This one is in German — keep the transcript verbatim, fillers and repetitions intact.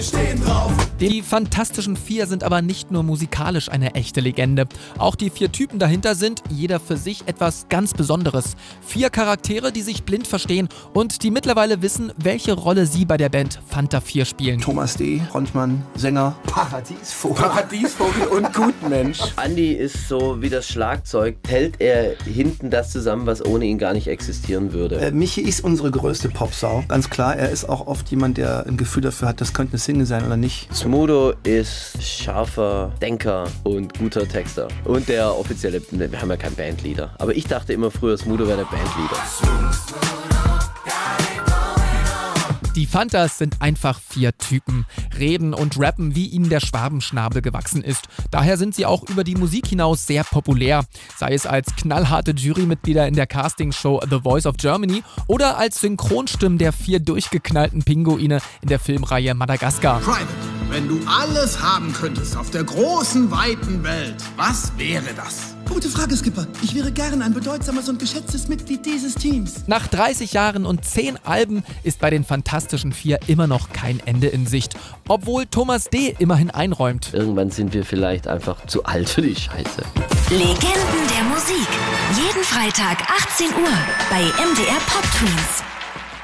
Stehen drauf. Die Fantastischen Vier sind aber nicht nur musikalisch eine echte Legende. Auch die vier Typen dahinter sind, jeder für sich, etwas ganz Besonderes. Vier Charaktere, die sich blind verstehen und die mittlerweile wissen, welche Rolle sie bei der Band Fanta vier spielen. Thomas D., Frontmann, Sänger, Paradiesvogel, Paradiesvogel und Gutmensch. Andi ist so wie das Schlagzeug, hält er hinten das zusammen, was ohne ihn gar nicht existieren würde. Äh, Michi ist unsere größte Popsau. Ganz klar, er ist auch oft jemand, der ein Gefühl dafür hat, das könnte eine Single sein oder nicht. Smudo ist scharfer Denker und guter Texter. Und der offizielle, wir haben ja keinen Bandleader. Aber ich dachte immer früher, Smudo wäre der Bandleader. Die Fantas sind einfach vier Typen, reden und rappen, wie ihnen der Schwabenschnabel gewachsen ist. Daher sind sie auch über die Musik hinaus sehr populär, sei es als knallharte Jurymitglieder in der Castingshow The Voice of Germany oder als Synchronstimmen der vier durchgeknallten Pinguine in der Filmreihe Madagaskar. Private, wenn du alles haben könntest auf der großen, weiten Welt, was wäre das? Gute Frage, Skipper. Ich wäre gern ein bedeutsames und geschätztes Mitglied dieses Teams. Nach dreißig Jahren und zehn Alben ist bei den Fantastischen Vier immer noch kein Ende in Sicht. Obwohl Thomas D. immerhin einräumt. Irgendwann sind wir vielleicht einfach zu alt für die Scheiße. Legenden der Musik. Jeden Freitag achtzehn Uhr bei M D R Pop Twins.